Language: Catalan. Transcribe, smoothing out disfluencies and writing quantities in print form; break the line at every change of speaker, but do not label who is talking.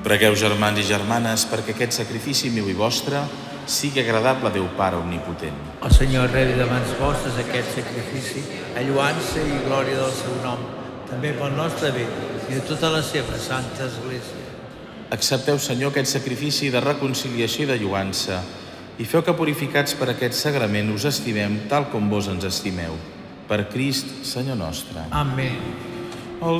Pregueu, germans i germanes, perquè aquest sacrifici meu i vostre sigui agradable a Déu Pare Omnipotent.
El Senyor rebi de mans vostres aquest sacrifici, a lluança i glòria del seu nom, també pel nostre bé i de tota la seva santa Església.
Accepteu, Senyor, aquest sacrifici de reconciliació i de lluança i feu que, purificats per aquest sagrament, us estimem tal com vos ens estimeu. Per Crist, Senyor nostre.
Amén.